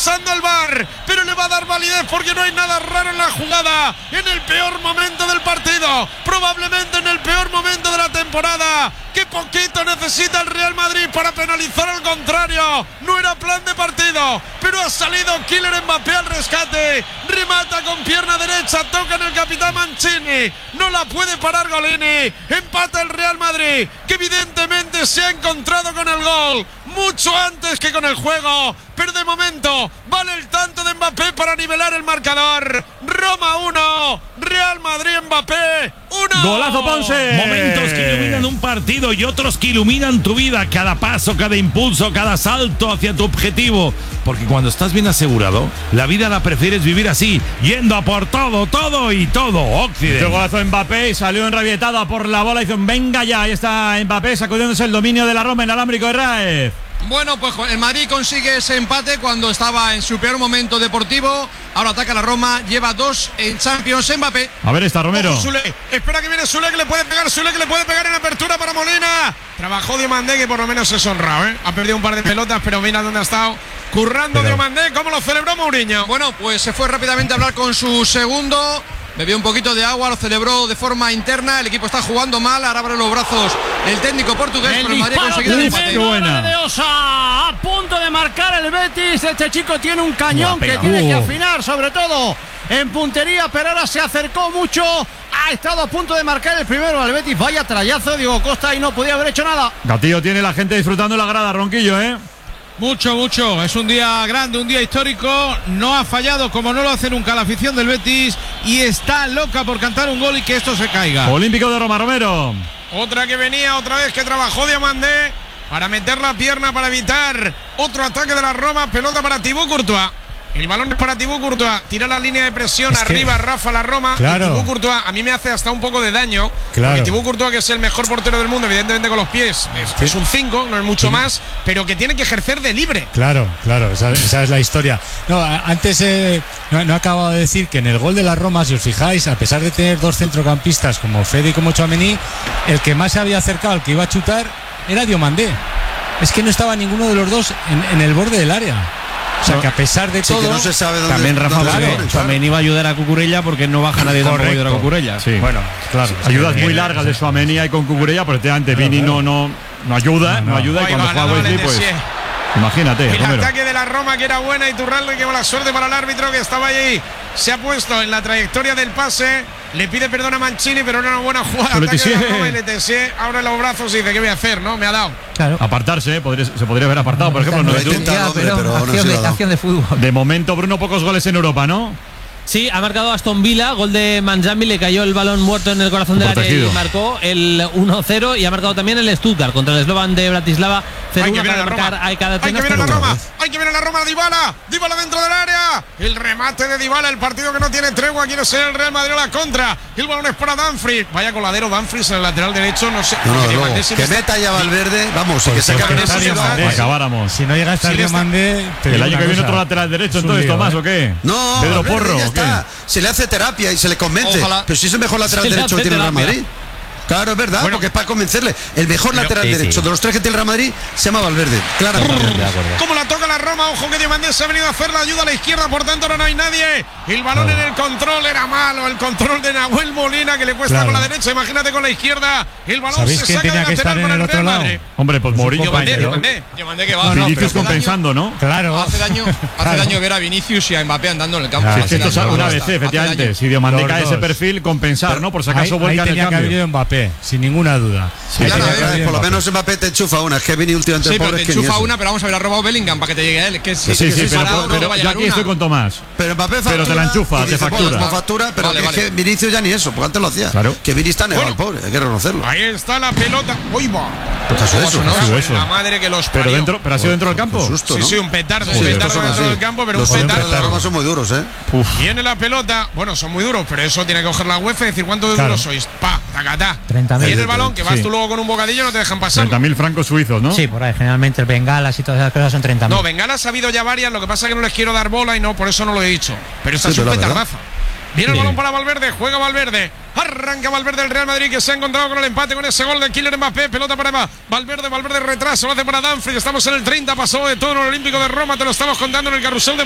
revisando el VAR, pero le va a dar validez porque no hay nada raro en la jugada. En el peor momento del partido, probablemente en el peor momento de la temporada. Qué poquito necesita el Real Madrid para penalizar al contrario. No era plan de partido, pero ha salido Kylian Mbappé al rescate. Remata con pierna derecha, toca en el capitán Mancini. No la puede parar Golini. Empata el Real Madrid, que evidentemente se ha encontrado con el gol mucho antes que con el juego. Pero de momento vale el tanto de Mbappé para nivelar el marcador. Roma 1, Real Madrid Mbappé 1. ¡Golazo, Ponce! Momentos que iluminan un partido y otros que iluminan tu vida. Cada paso, cada impulso, cada salto hacia tu objetivo. Porque cuando estás bien asegurado, la vida la prefieres vivir así, yendo a por todo, todo y todo. Occidente. Este golazo de Mbappé, salió enrabietado por la bola, hizo un venga ya. Ahí está Mbappé sacudiéndose el dominio de la Roma en alámbrico de Raez. Bueno, pues el Madrid consigue ese empate cuando estaba en su peor momento deportivo. Ahora ataca la Roma, lleva 2 en Champions. Mbappé. A ver, está Romero. Ojo, Sule. Espera que viene Sule, que le puede pegar. Sule, que le puede pegar en apertura para Molina. Trabajó Diomandé, que por lo menos es honrado, ¿eh? Ha perdido un par de pelotas, pero mira dónde ha estado currando Diomandé. ¿Cómo lo celebró Mourinho? Bueno, pues se fue rápidamente a hablar con su segundo. Bebió un poquito de agua, lo celebró de forma interna. El equipo está jugando mal, ahora abre los brazos el técnico portugués, pero el Madrid ha conseguido el empate. Qué buena. De Osa, a punto de marcar el Betis. Este chico tiene un cañón que tiene que afinar, sobre todo en puntería, pero ahora se acercó mucho. Ha estado a punto de marcar el primero al Betis. Vaya trayazo, Diego Costa, y no podía haber hecho nada. Gatillo tiene la gente disfrutando la grada, Ronquillo, ¿eh? Mucho. Es un día grande, un día histórico. No ha fallado como no lo hace nunca la afición del Betis y está loca por cantar un gol y que esto se caiga. Olímpico de Roma, Romero. Otra que venía, otra vez que trabajó Diomandé para meter la pierna para evitar otro ataque de la Roma. Pelota para Thibaut Courtois. El balón es para Thibaut Courtois. Tira la línea de presión arriba, Rafa, la Roma. Claro. Y Thibaut Courtois a mí me hace hasta un poco de daño. Claro. Porque Thibaut Courtois, que es el mejor portero del mundo, evidentemente con los pies, es un 5, no es mucho más, pero que tiene que ejercer de libre. Claro, esa es la historia. No, antes no he acabado de decir que en el gol de la Roma, si os fijáis, a pesar de tener 2 centrocampistas como Fede y como Tchouaméni, el que más se había acercado al que iba a chutar era Diomandé. Es que no estaba ninguno de los dos en el borde del área. O sea, que a pesar de todo, que no se sabe dónde, también Rafa también iba a ayudar a Cucurella porque no baja nadie tampoco a ayudar a Cucurella. Sí. Bueno, claro. Ayudas muy largas de Tchouaméni y con Cucurella, pero antes Vini no ayuda, no ayuda, y cuando juega Wesley, pues imagínate. El Romero. ataque de la Roma, que era buena, y Iturralde, que mala suerte para el árbitro que estaba allí. Se ha puesto en la trayectoria del pase. Le pide perdón a Mancini, pero era una buena jugada. Ataque de la Roma, y Letessier abre los brazos y dice: ¿qué voy a hacer? ¿No? Me ha dado. Claro. Apartarse, se podría haber apartado, por ejemplo. Lo ha intentado, hombre, pero aún así lo ha dado. Acción de fútbol. De momento, Bruno, pocos goles en Europa, ¿no? Sí, ha marcado Aston Villa, gol de Manjami, le cayó el balón muerto en el corazón del área y marcó el 1-0, y ha marcado también el Stuttgart contra el Slovan de Bratislava. Hay que ver a la Roma. Hay que ver a la Roma. Hay que ver a la Roma. Dybala dentro del área. El remate de Dybala. El partido que no tiene tregua. Quiere ser el Real Madrid a la contra. El balón es para Dumfries. Vaya coladero Dumfries en el lateral derecho. No sé. Que meta ya Valverde. Vamos, y que se acabe eso. Acabáramos. Si no llega a estar Diomandé, el año que viene otro lateral derecho, entonces, Tomás, ¿o qué? No, Pedro Valverde, Porro, ya ¿o qué? está. Se le hace terapia y se le convence. Ojalá. Pero si es el mejor lateral derecho que tiene el Real Madrid. Claro, es verdad, porque es para convencerle. El mejor lateral derecho de los 3 que tiene el Real Madrid se llama Valverde. Claramente. Como la toca la Roma, ojo que Diomandé se ha venido a hacer la ayuda a la izquierda, por tanto ahora no hay nadie. El balón en el control era malo, el control de Nahuel Molina, que le cuesta con la derecha, imagínate con la izquierda. El balón se saca de lateral para el Real Madrid. Hombre, pues Mourinho. Diomandé que va. Vinicius compensando, ¿no? Claro. Hace daño ver a Vinicius y a Mbappé andando en el campo. Es que esto es una vez, efectivamente. Si Diomandé cae ese perfil, compensar, ¿no? Por si acaso vuelca en el tenía que haber ido Mbappé, sin ninguna duda. Por lo menos Mbappé te enchufa una. Es que Vini últimamente Sí, pero pobre. te enchufa una, pero vamos a ver, ha robado Bellingham para que te llegue a él. Que Sí, pero yo aquí estoy con Tomás. Pero Mbappé factura. Pero te la enchufa, te factura. No factura, pero Vale, es que Vinicius ya ni eso, porque antes lo hacía. Claro. Que Vini está negado, pobre, hay que reconocerlo. Ahí está la pelota. ¡Uy, va! ¿Qué pasó eso? La madre que los parió. Pero ha sido dentro del campo. Susto, ¿no? Sí, un petardo, Sí, un estos petardo son dentro así. del campo, pero Los un centros de la petardo. Roma son muy duros, ¿eh? Viene la pelota. Bueno, son muy duros, pero eso tiene que coger la UEFA y decir cuánto de duros sois. Pa, tacatá. 30.000. Viene el balón, que vas tú luego con un bocadillo, no te dejan pasar. 30.000 francos suizos, ¿no? Sí, por ahí. Generalmente el bengalas y todas esas cosas son 30.000. No, bengalas ha habido ya varias, lo que pasa es que no les quiero dar bola y no, por eso no lo he dicho. Pero esta es un pero la verdad. petardazo. Viene el balón para Valverde, juega Valverde. Arranca Valverde el Real Madrid, que se ha encontrado con el empate con ese gol de Kylian Mbappé. Pelota para Valverde retrasa, lo hace para Dumfries. Estamos en el 30, pasó de todo en el Olímpico de Roma, te lo estamos contando en el carrusel de